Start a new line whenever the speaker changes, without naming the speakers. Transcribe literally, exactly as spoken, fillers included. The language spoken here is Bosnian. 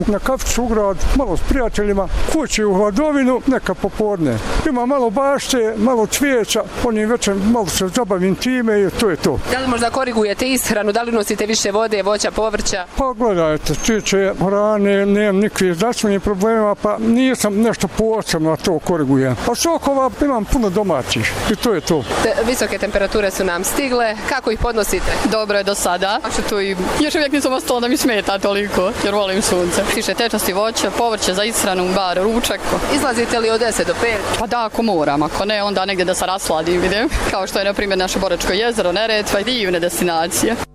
Na kaficu u grad, malo s prijateljima, kući u hladovinu, neka popodne. Ima malo bašte, malo cvijeća, onim večer malo se zabavim time i to je to.
Da li možda korigujete ishranu, da li nosite više vode, voća, povrća?
Pa gledajte, tiče hrane, nemam nikakvih zdravstvenih problema, pa nisam nešto posebno to korigujem. A sokova imam puno domaćih i to je to.
Te, visoke temperature su nam stigle, kako ih podnosite?
Dobro je do sada, a što tu i još uvijek nisam ostalo da mi smeta toliko, jer volim sunce. Više tečnosti voće, povrće za ishranu, bar, ručak.
Izlazite li od deset do pet?
Pa da, ako moram, ako ne, onda negdje da se rasladim, vidim. Kao što je, na primjer, naše Boračko jezero, Neretva i divne destinacije.